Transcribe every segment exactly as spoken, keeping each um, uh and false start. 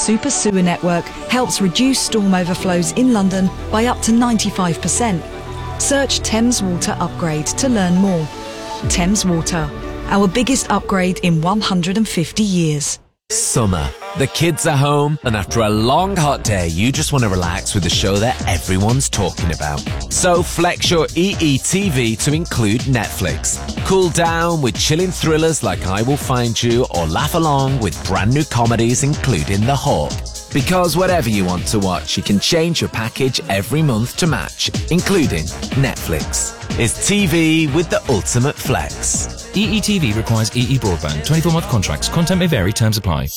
super sewer network helps reduce storm overflows in London by up to ninety-five percent. Search Thames Water Upgrade to learn more. Thames Water, our biggest upgrade in one hundred fifty years. Summer. The kids are home, and after a long hot day, you just want to relax with a show that everyone's talking about. So flex your E E T V to include Netflix. Cool down with chilling thrillers like I Will Find You, or laugh along with brand new comedies including The Hawk. Because whatever you want to watch, you can change your package every month to match, including Netflix. It's T V with the ultimate flex. E E T V requires E E broadband. twenty-four month contracts. Content may vary. Terms apply.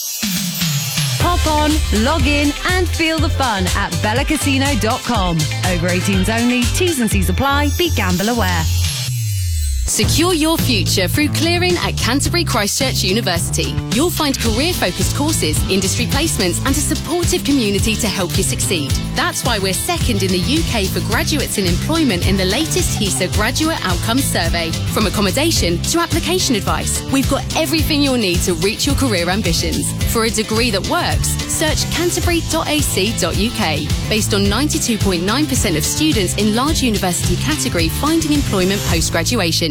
Pop on, log in and feel the fun at bella casino dot com. Over eighteens only. T's and C's apply. Be gamble aware. Secure your future through clearing at Canterbury Christ Church University. You'll find career-focused courses, industry placements and a supportive community to help you succeed. That's why we're second in the U K for graduates in employment in the latest HESA Graduate Outcomes Survey. From accommodation to application advice, we've got everything you'll need to reach your career ambitions. For a degree that works, search canterbury dot a c dot u k. Based on ninety-two point nine percent of students in large university category finding employment post-graduation.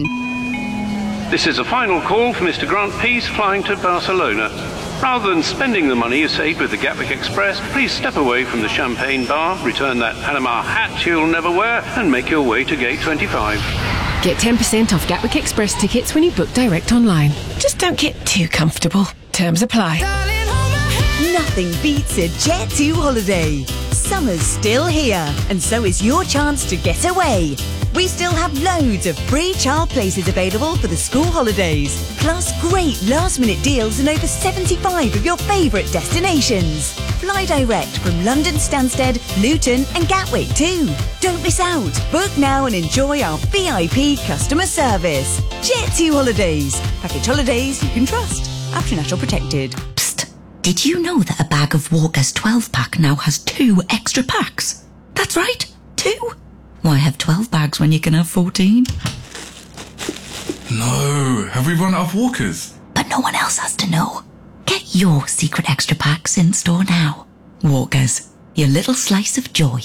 This is a final call for Mister Grant Peace flying to Barcelona. Rather than spending the money you saved with the Gatwick Express, please step away from the champagne bar, return that Panama hat you'll never wear, and make your way to gate twenty-five. Get ten percent off Gatwick Express tickets when you book direct online. Just don't get too comfortable. Terms apply. Nothing beats a Jet two holiday. Summer's still here, and so is your chance to get away. We still have loads of free child places available for the school holidays, plus great last-minute deals on over seventy-five of your favourite destinations. Fly direct from London Stansted, Luton and Gatwick too. Don't miss out. Book now and enjoy our V I P customer service. Jet two Holidays. Package holidays you can trust. After National Protected. Psst. Did you know that a bag of Walker's twelve pack now has two extra packs? That's right, two. Why have twelve bags when you can have fourteen? No, have we run out of Walkers? But no one else has to know. Get your secret extra packs in store now. Walkers, your little slice of joy.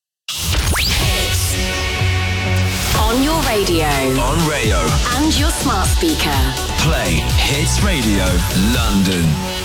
On your radio. On Rayo. And your smart speaker. Play Hits Radio London.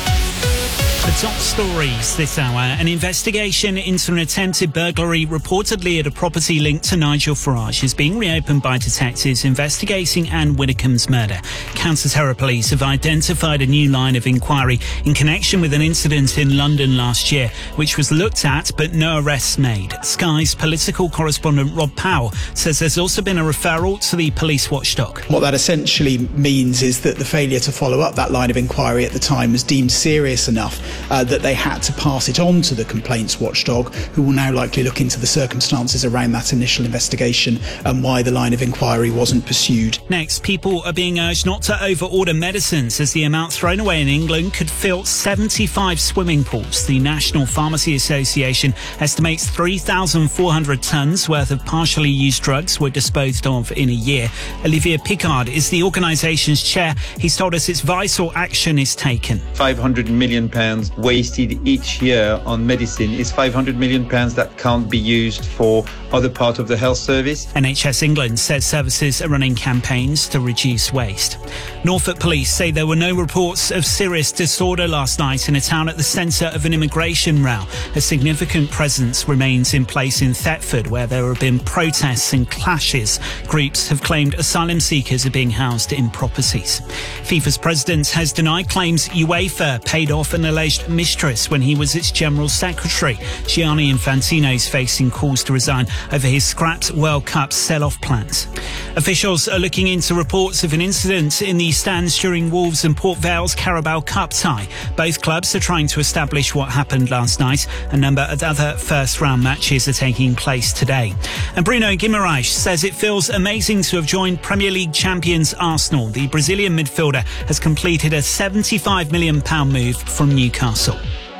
The top stories this hour. An investigation into an attempted burglary reportedly at a property linked to Nigel Farage is being reopened by detectives investigating Anne Widdecombe's murder. Counter-terror police have identified a new line of inquiry in connection with an incident in London last year, which was looked at but no arrests made. Sky's political correspondent Rob Powell says there's also been a referral to the police watchdog. What that essentially means is that the failure to follow up that line of inquiry at the time was deemed serious enough Uh, that they had to pass it on to the complaints watchdog, who will now likely look into the circumstances around that initial investigation and why the line of inquiry wasn't pursued. Next, people are being urged not to over-order medicines as the amount thrown away in England could fill seventy-five swimming pools. The National Pharmacy Association estimates three thousand four hundred tonnes worth of partially used drugs were disposed of in a year. Olivier Picard is the organisation's chair. He's told us it's vital action is taken. five hundred million pounds wasted each year on medicine is five hundred million pounds that can't be used for other part of the health service. N H S England says services are running campaigns to reduce waste. Norfolk police say there were no reports of serious disorder last night in a town at the centre of an immigration row. A significant presence remains in place in Thetford, where there have been protests and clashes. Groups have claimed asylum seekers are being housed in properties. FIFA's president has denied claims UEFA paid off an alleged mistress when he was its general secretary. Gianni Infantino is facing calls to resign over his scrapped World Cup sell-off plans. Officials are looking into reports of an incident in the stands during Wolves and Port Vale's Carabao Cup tie. Both clubs are trying to establish what happened last night. A number of other first-round matches are taking place today. And Bruno Guimaraes says it feels amazing to have joined Premier League champions Arsenal. The Brazilian midfielder has completed a seventy-five million pounds move from Newcastle.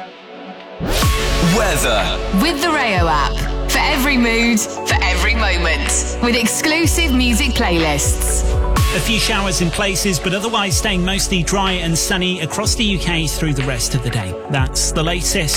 Weather. With the Rayo app. For every mood, for every moment. With exclusive music playlists. A few showers in places, but otherwise staying mostly dry and sunny across the U K through the rest of the day. That's the latest.